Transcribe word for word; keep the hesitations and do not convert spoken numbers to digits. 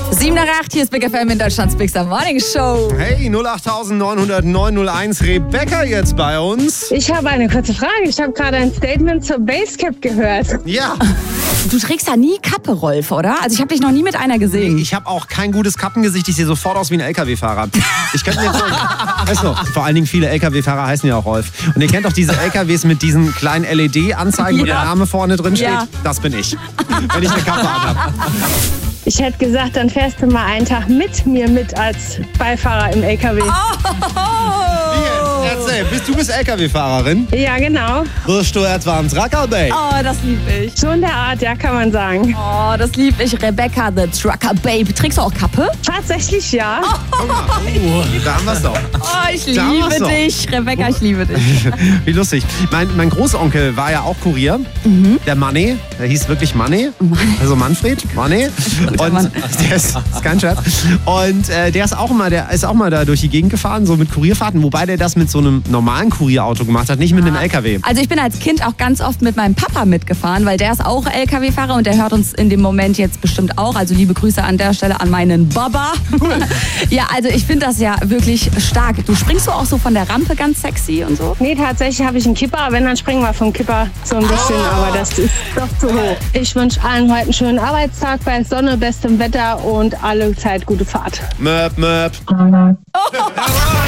sieben nach acht, hier ist Big F M in Deutschlands Big Star Morning Show. Hey, null acht neun null null neun null eins, Rebecca jetzt bei uns. Ich habe eine kurze Frage. Ich habe gerade ein Statement zur Basecap gehört. Ja. Du trägst ja nie Kappe, Rolf, oder? Also ich habe dich noch nie mit einer gesehen. Ich habe auch kein gutes Kappengesicht. Ich sehe sofort aus wie ein L K W-Fahrer. Ich könnte mir vorstellen, weißt du, vor allen Dingen viele L K W-Fahrer heißen ja auch Rolf. Und ihr kennt doch diese L K Ws mit diesen kleinen L E D-Anzeigen, wo Ja. der Name vorne drin steht. Ja. Das bin ich, wenn ich eine Kappe anhabe. Ich hätte gesagt, dann fährst du mal einen Tag mit mir mit als Beifahrer im L K W. Erzähl, bist du bist L K W-Fahrerin? Ja, genau. Wirst du etwa ins Rackerbay? Oh, das lieb ich. So in der Art, ja, kann man sagen. Oh, das lieb ich. Rebecca, the Trucker Babe. Trägst du auch Kappe? Tatsächlich ja. Oh, da haben wir's doch. Oh, ich Da liebe war's doch. dich. Rebecca, ich liebe dich. Wie lustig. Mein, mein Großonkel war ja auch Kurier. Der Manni, der hieß wirklich Manni. Also Manfred, Manni. Und Mann. der ist, ist kein Scherz. Und äh, der ist auch mal, der ist auch mal da durch die Gegend gefahren, so mit Kurierfahrten, wobei der das mit so einem normalen Kurierauto gemacht hat, nicht mit einem L K W. Also ich bin als Kind auch ganz oft mit meinem Papa mitgefahren, weil der ist auch L K W-Fahrer und der hört uns in dem Moment jetzt bestimmt auch. Also liebe Grüße an der Stelle an meinen Baba. Cool. Ja, also ich finde das ja wirklich stark. Du springst du auch so von der Rampe ganz sexy und so? Nee, tatsächlich habe ich einen Kipper. Wenn, dann springen wir vom Kipper so ein bisschen. Aber das ist doch zu hoch. Ich wünsche allen heute einen schönen Arbeitstag bei Sonne, bestem Wetter und alle Zeit gute Fahrt. Möp, möp.